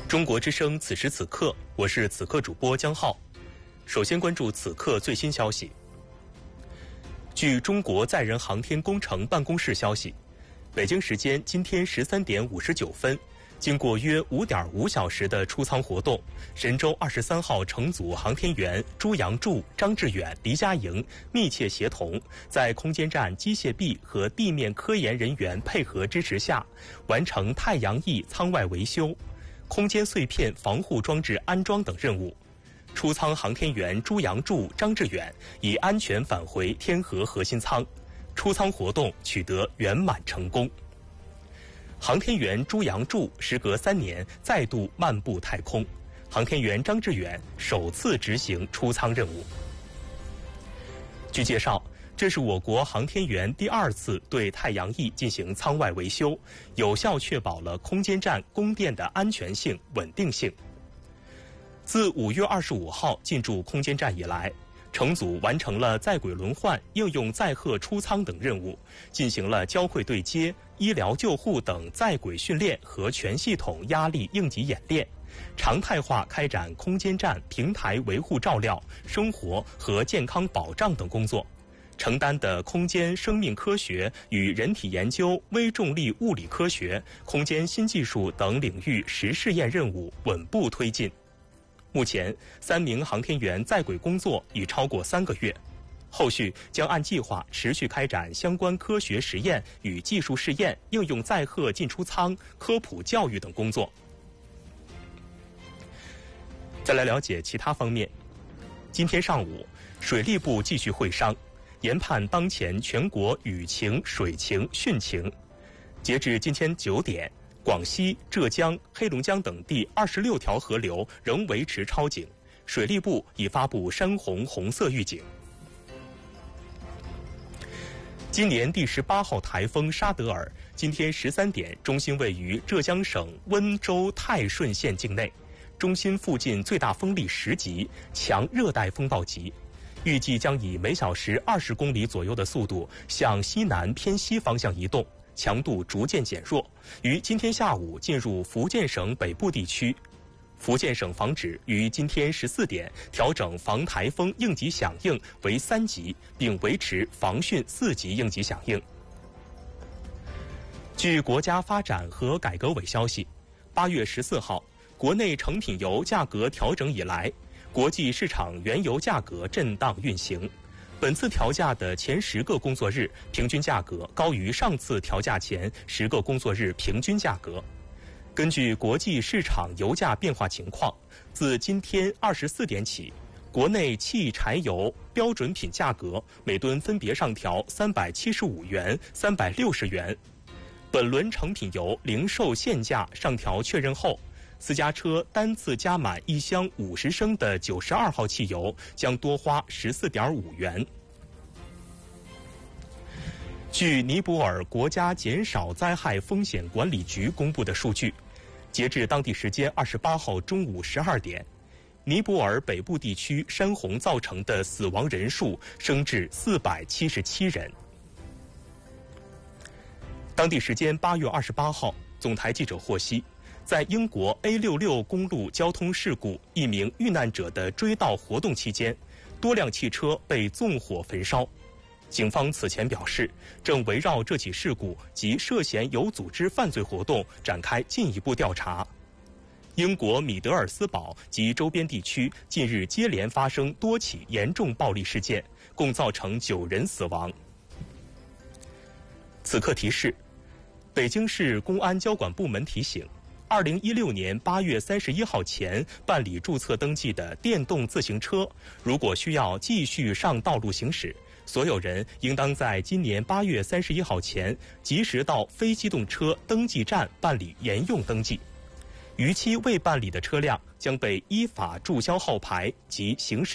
中国之声此时此刻，我是此刻主播江浩。首先关注此刻最新消息。据中国载人航天工程办公室消息，北京时间今天13点59分，经过约5.5小时的出舱活动，神舟23号乘组航天员朱杨柱、张志远、黎佳莹密切协同，在空间站机械臂和地面科研人员配合支持下，完成太阳翼舱外维修、空间碎片防护装置安装等任务。出舱航天员朱杨柱、张志远已安全返回天河核心舱，出舱活动取得圆满成功。航天员朱杨柱时隔3年再度漫步太空，航天员张志远首次执行出舱任务。据介绍，这是我国航天员第2次对太阳翼进行舱外维修，有效确保了空间站供电的安全性、稳定性。自5月25号进驻空间站以来，乘组完成了在轨轮换、应用载荷出舱等任务，进行了交会对接、医疗救护等在轨训练和全系统压力应急演练，常态化开展空间站平台维护照料、生活和健康保障等工作，承担的空间生命科学与人体研究、微重力物理科学、空间新技术等领域实试验任务稳步推进。目前，3名航天员在轨工作已超过3个月，后续将按计划持续开展相关科学实验与技术试验、应用载荷进出舱、科普教育等工作。再来了解其他方面。今天上午，水利部继续会商，研判当前全国雨情、水情、汛情。截至今天9点，广西、浙江、黑龙江等地26条河流仍维持超警，水利部已发布山洪红色预警。今年第18号台风沙德尔今天13点中心位于浙江省温州泰顺县境内，中心附近最大风力10级，强热带风暴级，预计将以每小时20公里左右的速度向西南偏西方向移动，强度逐渐减弱，于今天下午进入福建省北部地区。福建省防指于今天14点调整防台风应急响应为3级，并维持防汛4级应急响应。据国家发展和改革委消息，8月14号，国内成品油价格调整以来，国际市场原油价格震荡运行。本次调价的前10个工作日平均价格高于上次调价前10个工作日平均价格。根据国际市场油价变化情况，自今天24点起，国内汽柴油标准品价格每吨分别上调375元、360元。本轮成品油零售限价上调确认后，私家车单次加满1箱50升的92号汽油将多花14.5元。据尼泊尔国家减少灾害风险管理局公布的数据，截至当地时间28号中午12点，尼泊尔北部地区山洪造成的死亡人数升至477人。当地时间8月28号，总台记者获悉，在英国 A66 公路交通事故一名遇难者的追悼活动期间，多辆汽车被纵火焚烧。警方此前表示，正围绕这起事故及涉嫌有组织犯罪活动展开进一步调查。英国米德尔斯堡及周边地区近日接连发生多起严重暴力事件，共造成9人死亡。此刻提示，北京市公安交管部门提醒，2016年8月31号前办理注册登记的电动自行车，如果需要继续上道路行驶，所有人应当在今年8月31号前及时到非机动车登记站办理沿用登记。逾期未办理的车辆将被依法注销号牌及刑事